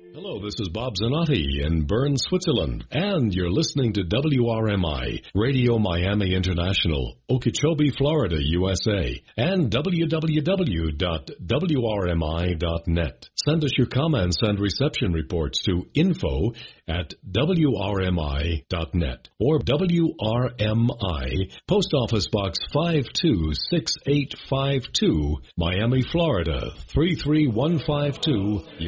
Hello, this is Bob Zanotti in Bern, Switzerland, and you're listening to WRMI, Radio Miami International, Okeechobee, Florida, USA, and www.wrmi.net. Send us your comments and reception reports to info@wrmi.net or WRMI, Post Office Box 526852, Miami, Florida, 33152,